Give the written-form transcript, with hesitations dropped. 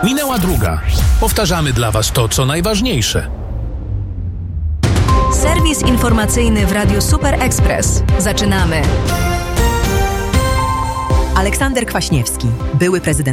Minęła druga. Powtarzamy dla Was to, co najważniejsze. Serwis informacyjny w Radiu Super Express. Zaczynamy. Aleksander Kwaśniewski, były prezydent